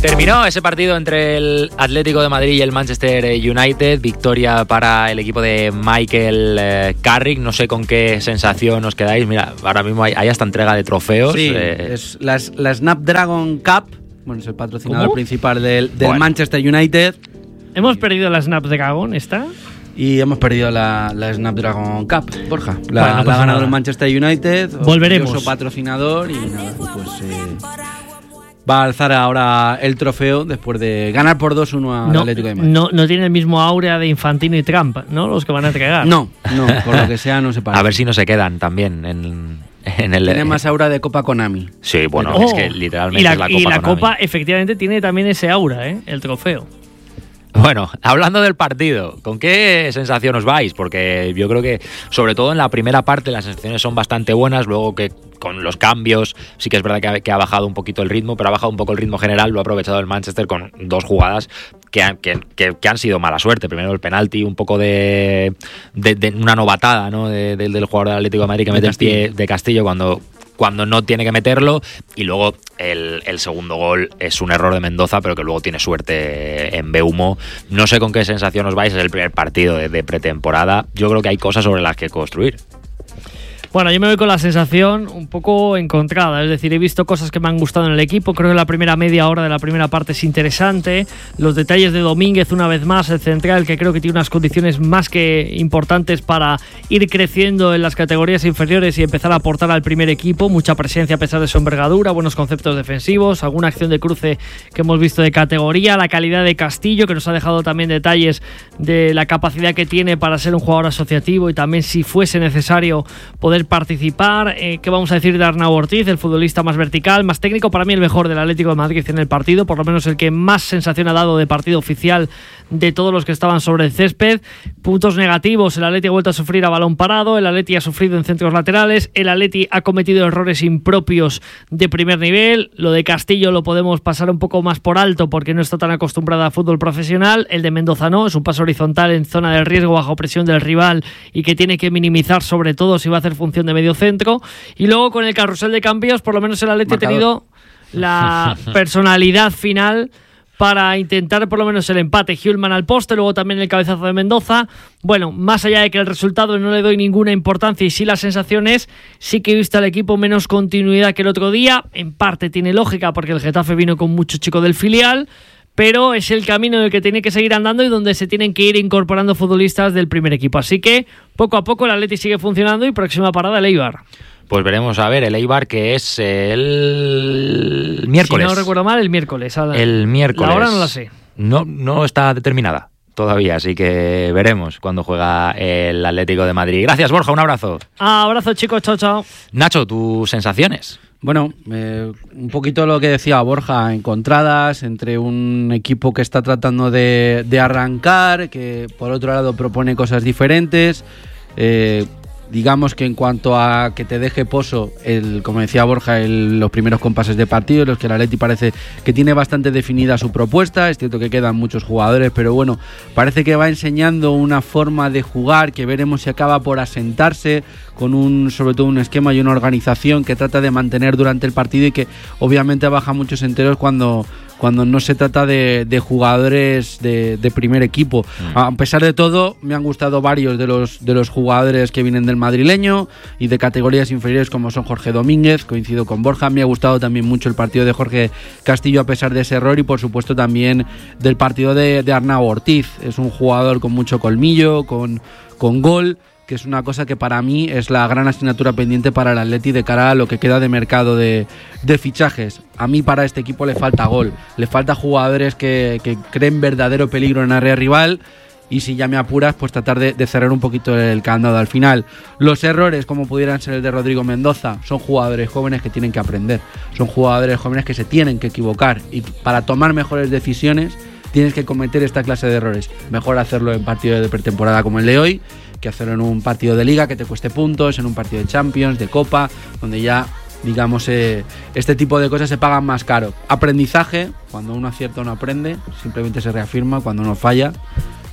Terminó ese partido entre el Atlético de Madrid y el Manchester United. Victoria para el equipo de Michael Carrick. No sé con qué sensación os quedáis. Mira, ahora mismo hay hasta entrega de trofeos. Sí, es la Snapdragon Cup. Bueno, es el patrocinador principal del Manchester United. ¿Hemos perdido la Snapdragon esta? Y hemos perdido la Snapdragon Cup, Borja. La ha ganado el Manchester United. Volveremos. Patrocinador y nada, pues va a alzar ahora el trofeo después de ganar por 2-1 al Atlético de Madrid. No tiene el mismo áurea de Infantino y Trump, ¿no? Los que van a entregar. No, por lo que sea no se parece. A ver si no se quedan también en el... Tiene más aura de Copa Konami. Sí, bueno, es que literalmente es la Copa Konami. Y la Konami. Copa efectivamente tiene también ese aura, el trofeo. Bueno, hablando del partido, ¿con qué sensación os vais? Porque yo creo que, sobre todo en la primera parte, las sensaciones son bastante buenas. Luego que con los cambios, sí que es verdad que ha bajado un poquito el ritmo, pero ha bajado un poco el ritmo general. Lo ha aprovechado el Manchester con dos jugadas que han sido mala suerte. Primero el penalti, un poco de una novatada, ¿no? Del jugador del Atlético de Madrid que mete el pie de Castillo cuando no tiene que meterlo, y luego el segundo gol es un error de Mendoza, pero que luego tiene suerte en Beumo. No sé con qué sensación os vais, es el primer partido de pretemporada. Yo creo que hay cosas sobre las que construir. Bueno, yo me voy con la sensación un poco encontrada, es decir, he visto cosas que me han gustado en el equipo. Creo que la primera media hora de la primera parte es interesante. Los detalles de Domínguez, una vez más, el central, que creo que tiene unas condiciones más que importantes para ir creciendo en las categorías inferiores y empezar a aportar al primer equipo. Mucha presencia a pesar de su envergadura, buenos conceptos defensivos, alguna acción de cruce que hemos visto de categoría, la calidad de Castillo, que nos ha dejado también detalles de la capacidad que tiene para ser un jugador asociativo y también, si fuese necesario, poder participar. ¿Qué vamos a decir de Arnau Ortiz, el futbolista más vertical, más técnico? Para mí el mejor del Atlético de Madrid en el partido, por lo menos el que más sensación ha dado de partido oficial de todos los que estaban sobre el césped. Puntos negativos: el Atleti ha vuelto a sufrir a balón parado, el Atleti ha sufrido en centros laterales, el Atleti ha cometido errores impropios de primer nivel. Lo de Castillo lo podemos pasar un poco más por alto porque no está tan acostumbrada a fútbol profesional. El de Mendoza no, es un paso horizontal en zona de riesgo bajo presión del rival y que tiene que minimizar, sobre todo si va a hacer función de medio centro. Y luego con el carrusel de cambios, por lo menos el Atleti ha tenido la personalidad final para intentar por lo menos el empate. Hjulman al poste, luego también el cabezazo de Mendoza. Bueno, más allá de que el resultado no le doy ninguna importancia y sí las sensaciones, sí que he visto al equipo menos continuidad que el otro día. En parte tiene lógica porque el Getafe vino con mucho chico del filial, pero es el camino en el que tiene que seguir andando y donde se tienen que ir incorporando futbolistas del primer equipo. Así que poco a poco el Atleti sigue funcionando y próxima parada el Eibar. Pues veremos a ver el Eibar, que es el miércoles. Si no recuerdo mal, el miércoles. El miércoles. La hora no la sé. No está determinada todavía, así que veremos cuando juega el Atlético de Madrid. Gracias, Borja, un abrazo. Abrazo, chicos, chao. Nacho, tus sensaciones. Bueno, un poquito lo que decía Borja, encontradas entre un equipo que está tratando de arrancar, que por otro lado propone cosas diferentes. Digamos que en cuanto a que te deje pozo, como decía Borja, los primeros compases de partido, los que el Atleti parece que tiene bastante definida su propuesta. Es cierto que quedan muchos jugadores, pero bueno, parece que va enseñando una forma de jugar que veremos si acaba por asentarse, con sobre todo un esquema y una organización que trata de mantener durante el partido y que obviamente baja muchos enteros cuando no se trata de jugadores de primer equipo. A pesar de todo, me han gustado varios de los jugadores que vienen del madrileño y de categorías inferiores, como son Jorge Domínguez, coincido con Borja. Me ha gustado también mucho el partido de Jorge Castillo a pesar de ese error, y por supuesto también del partido de Arnau Ortiz. Es un jugador con mucho colmillo, con gol, que es una cosa que para mí es la gran asignatura pendiente para el Atleti de cara a lo que queda de mercado de fichajes. A mí para este equipo le falta gol, le falta jugadores que creen verdadero peligro en área rival, y si ya me apuras, pues tratar de cerrar un poquito el candado al final. Los errores, como pudieran ser el de Rodrigo Mendoza, son jugadores jóvenes que tienen que aprender, son jugadores jóvenes que se tienen que equivocar, y para tomar mejores decisiones tienes que cometer esta clase de errores. Mejor hacerlo en partido de pretemporada como el de hoy que hacerlo en un partido de liga que te cueste puntos, en un partido de Champions, de Copa, donde ya, digamos, este tipo de cosas se pagan más caro. Aprendizaje: cuando uno acierta uno aprende, simplemente se reafirma. Cuando uno falla,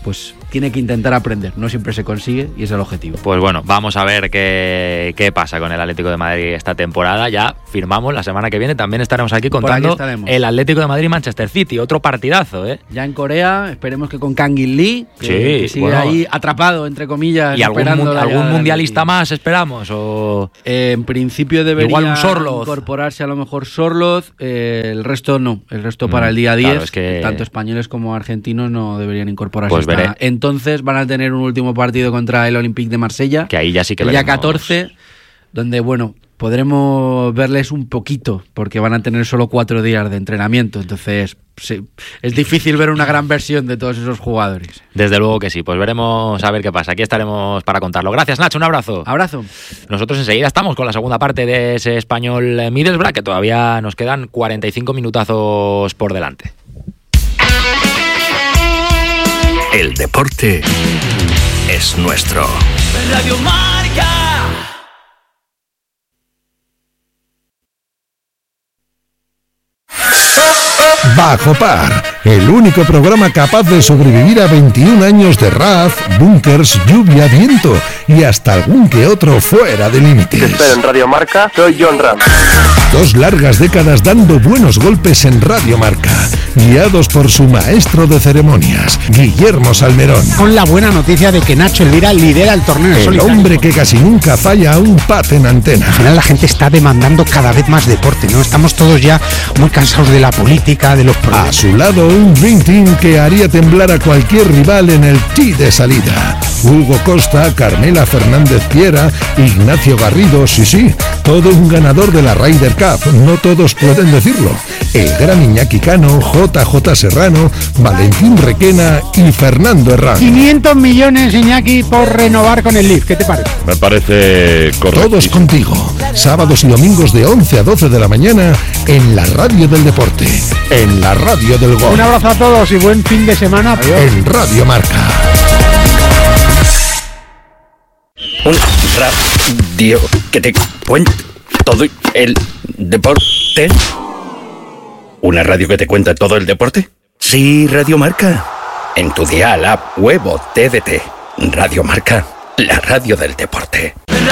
pues tiene que intentar aprender. No siempre se consigue y es el objetivo. Pues bueno, vamos a ver qué pasa con el Atlético de Madrid esta temporada. Ya firmamos la semana que viene. También estaremos aquí contando el Atlético de Madrid-Manchester City. Otro partidazo, ¿eh? Ya en Corea, esperemos que con Kang In-lee, que sigue ahí atrapado, entre comillas. ¿Y algún mundialista más esperamos? ¿O? En principio debería igual un Sorloth. Incorporarse a lo mejor Sorloth. El resto no. El resto para el día 10. Claro, es que... Tanto españoles como argentinos no deberían incorporarse. Pues veré. Entonces van a tener un último partido contra el Olympique de Marsella. Que ahí ya sí que el día veremos. 14, donde, bueno, podremos verles un poquito, porque van a tener solo 4 días de entrenamiento. Entonces sí, es difícil ver una gran versión de todos esos jugadores. Desde luego que sí, pues veremos a ver qué pasa. Aquí estaremos para contarlo. Gracias, Nacho, un abrazo. Abrazo. Nosotros enseguida estamos con la segunda parte de ese Español Middlesbrough, que todavía nos quedan 45 minutazos por delante. El deporte es nuestro. Radio Marca. Bajo Par, el único programa capaz de sobrevivir a 21 años de raz, búnkers, lluvia, viento y hasta algún que otro fuera de límites. Te espero en Radio Marca, soy John Ram. 2 largas décadas dando buenos golpes en Radio Marca, guiados por su maestro de ceremonias, Guillermo Salmerón. Con la buena noticia de que Nacho Elvira lidera el torneo El solitario. hombre que casi nunca falla a un pat en antena. Al final la gente está demandando cada vez más deporte, ¿no? Estamos todos ya muy cansados de la política, de los A problemas. su lado, un Dream Team que haría temblar a cualquier rival en el tee de salida. Hugo Costa, Carmela Fernández Piera, Ignacio Garrido, sí, todo un ganador de la Ryder Cup, no todos pueden decirlo. El gran Iñaki Cano, JJ Serrano, Valentín Requena y Fernando Herrán. 500 millones, Iñaki, por renovar con el Leaf. ¿Qué te parece? Me parece correcto. Todos contigo, sábados y domingos de 11 a 12 de la mañana en la radio del deporte, en la radio del gol. Un abrazo a todos y buen fin de semana. Adiós. En Radio Marca. Un radio que te cuenta todo el deporte. ¿Una radio que te cuenta todo el deporte? Sí, Radio Marca. En tu dial, app, web o TDT. Radio Marca, la radio del deporte.